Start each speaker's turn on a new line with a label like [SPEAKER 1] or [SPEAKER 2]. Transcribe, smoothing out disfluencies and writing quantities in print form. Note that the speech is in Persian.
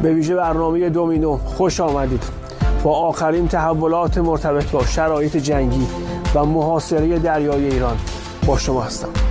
[SPEAKER 1] به ویژه برنامه دومینو خوش آمدید. با آخرین تحولات مرتبط با شرایط جنگی و محاصره دریای ایران با شما هستم.